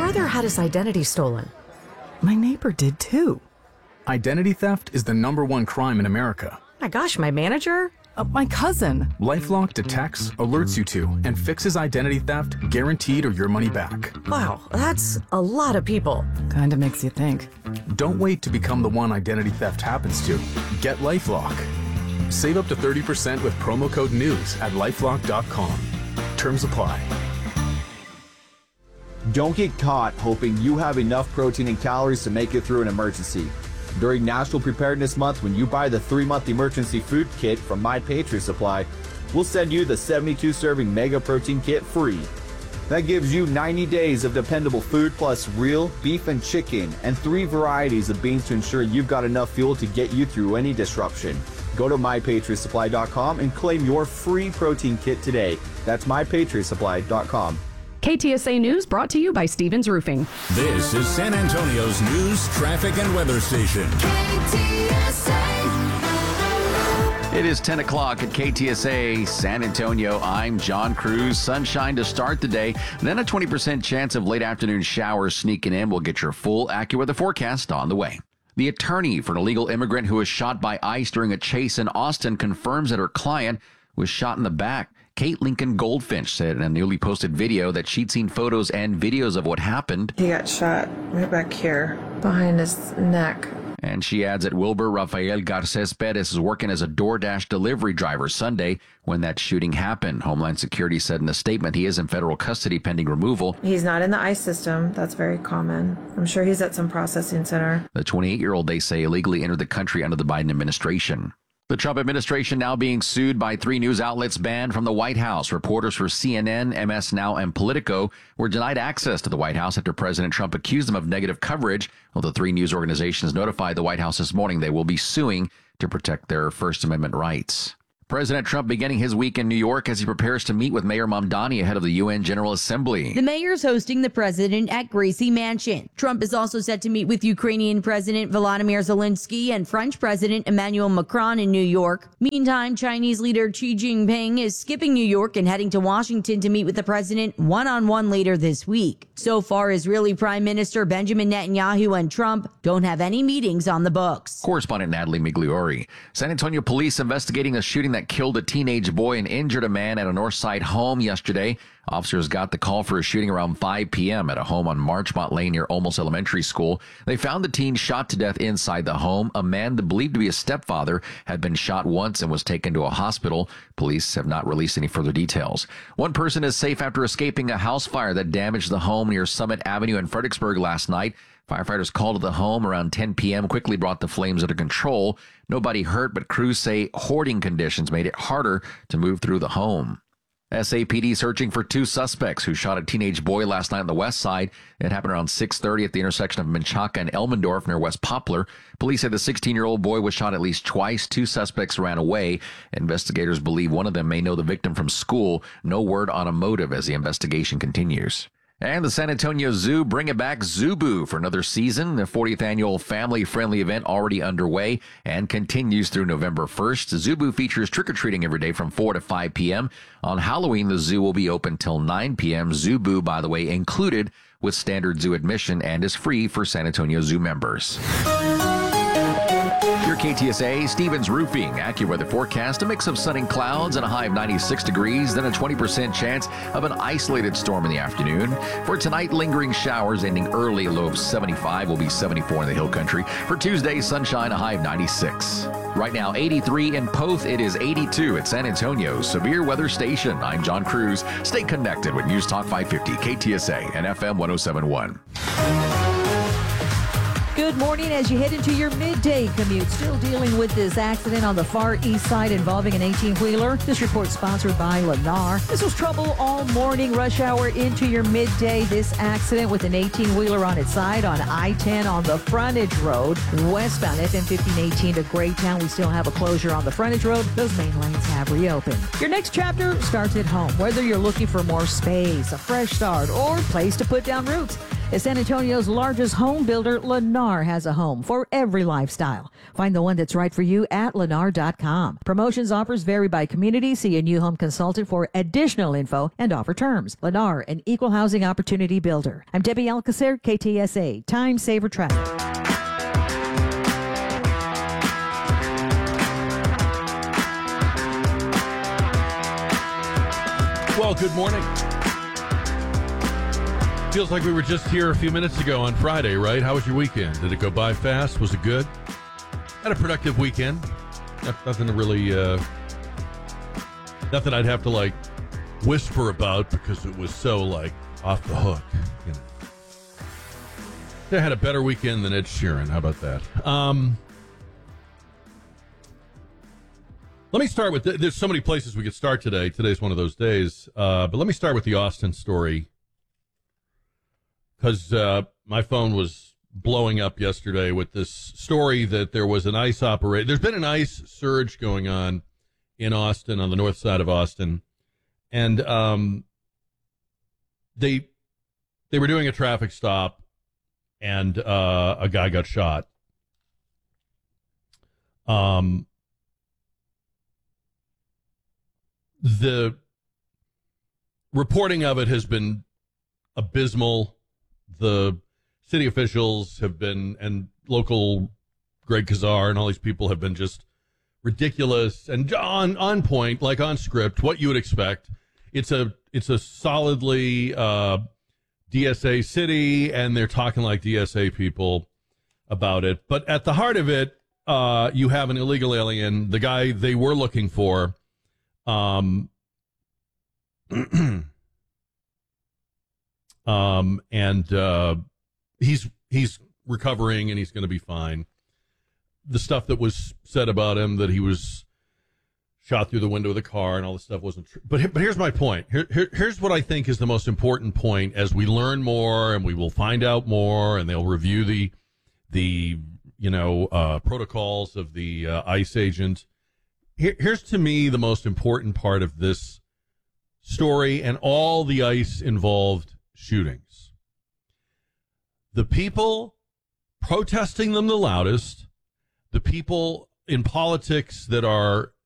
brother had his identity stolen. My neighbor did too. Identity theft is the #1 crime in America. My gosh, my manager? My cousin. LifeLock detects, alerts you to, and fixes identity theft, guaranteed or your money back. Wow, that's a lot of people. Kinda makes you think. Don't wait to become the one identity theft happens to. Get LifeLock. Save up to 30% with promo code NEWS at lifelock.com. Terms apply. Don't get caught hoping you have enough protein and calories to make it through an emergency. During National Preparedness Month, when you buy the 3-month emergency food kit from My Patriot Supply, we'll send you the 72-serving Mega Protein Kit free. That gives you 90 days of dependable food plus real beef and chicken and 3 varieties of beans to ensure you've got enough fuel to get you through any disruption. Go to MyPatriotSupply.com and claim your free protein kit today. That's MyPatriotSupply.com. KTSA News brought to you by Stevens Roofing. This is San Antonio's news, traffic, and weather station. KTSA. It is 10 o'clock at KTSA San Antonio. I'm John Cruz. Sunshine to start the day, then a 20% chance of late afternoon showers sneaking in. We'll get your full AccuWeather forecast on the way. The attorney for an illegal immigrant who was shot by ICE during a chase in Austin confirms that her client was shot in the back. Kate Lincoln Goldfinch said in a newly posted video that she'd seen photos and videos of what happened. He got shot right back here, behind his neck. And she adds that Wilbur Rafael Garces Perez is working as a DoorDash delivery driver Sunday when that shooting happened. Homeland Security said in a statement he is in federal custody pending removal. He's not in the ICE system. That's very common. I'm sure he's at some processing center. The 28-year-old, they say, illegally entered the country under the Biden administration. The Trump administration now being sued by 3 news outlets banned from the White House. Reporters for CNN, MS Now, and Politico were denied access to the White House after President Trump accused them of negative coverage. Well, the 3 news organizations notified the White House this morning they will be suing to protect their First Amendment rights. President Trump beginning his week in New York as he prepares to meet with Mayor Mamdani ahead of the UN General Assembly. The mayor's hosting the president at Gracie Mansion. Trump is also set to meet with Ukrainian President Volodymyr Zelensky and French President Emmanuel Macron in New York. Meantime, Chinese leader Xi Jinping is skipping New York and heading to Washington to meet with the president one-on-one later this week. So far, Israeli Prime Minister Benjamin Netanyahu and Trump don't have any meetings on the books. Correspondent Natalie Migliori. San Antonio police investigating a shooting that killed a teenage boy and injured a man at a Northside home yesterday. Officers got the call for a shooting around 5 p.m. at a home on Marchmont Lane near Olmos Elementary School. They found the teen shot to death inside the home. A man believed to be a stepfather had been shot once and was taken to a hospital. Police have not released any further details. One person is safe after escaping a house fire that damaged the home near Summit Avenue in Fredericksburg last night. Firefighters called to the home around 10 p.m., quickly brought the flames under control. Nobody hurt, but crews say hoarding conditions made it harder to move through the home. SAPD searching for 2 suspects who shot a teenage boy last night on the west side. It happened around 6:30 at the intersection of Menchaca and Elmendorf near West Poplar. Police said the 16-year-old boy was shot at least twice. 2 suspects ran away. Investigators believe one of them may know the victim from school. No word on a motive as the investigation continues. And the San Antonio Zoo bringing back Zubu for another season. The 40th annual family-friendly event already underway and continues through November 1st. Zubu features trick-or-treating every day from 4 to 5 p.m. On Halloween, the zoo will be open till 9 p.m. Zubu, by the way, included with standard zoo admission and is free for San Antonio Zoo members. Your KTSA Stevens Roofing AccuWeather forecast, a mix of sun and clouds and a high of 96 degrees, then a 20% chance of an isolated storm in the afternoon. For tonight, lingering showers ending early, a low of 75, will be 74 in the hill country. For Tuesday, sunshine, a high of 96. Right now, 83 in Poth. It is 82 at San Antonio's Severe Weather Station. I'm John Cruz. Stay connected with News Talk 550, KTSA, and FM 107.1. Good morning as you head into your midday commute. Still dealing with this accident on the far east side involving an 18-wheeler. This report sponsored by Lennar. This was trouble all morning, rush hour into your midday. This accident with an 18-wheeler on its side on I-10 on the frontage road. Westbound FM 1518 to Greytown. We still have a closure on the frontage road. Those main lanes have reopened. Your next chapter starts at home. Whether you're looking for more space, a fresh start, or place to put down roots, San Antonio's largest home builder, Lennar, has a home for every lifestyle. Find the one that's right for you at Lennar.com. Promotions offers vary by community. See a new home consultant for additional info and offer terms. Lennar, an equal housing opportunity builder. I'm Debbie Alcacer, KTSA, Time Saver Traffic. Well, good morning. Feels like we were just here a few minutes ago on Friday, right? How was your weekend? Did it go by fast? Was it good? Had a productive weekend. Nothing to really, nothing I'd have to like whisper about because it was so like off the hook. You know. I had a better weekend than Ed Sheeran. How about that? Let me start with, there's so many places we could start today. Today's one of those days. But let me start with the Austin story. Because my phone was blowing up yesterday with this story that there was an ICE operation. There's been an ICE surge going on in Austin, on the north side of Austin. And they were doing a traffic stop, and a guy got shot. The reporting of it has been abysmal. The city officials have been, and local Greg Kazar and all these people have been just ridiculous and on point, like on script, what you would expect. It's a solidly DSA city, and they're talking like DSA people about it. But at the heart of it, you have an illegal alien, the guy they were looking for. He's recovering and he's going to be fine. The stuff that was said about him, that he was shot through the window of the car and all this stuff, wasn't true. But here's my point. Here's what I think is the most important point as we learn more, and we will find out more, and they'll review the protocols of the ICE agent. Here's to me the most important part of this story and all the ICE involved shootings. The people protesting them the loudest, the people in politics that are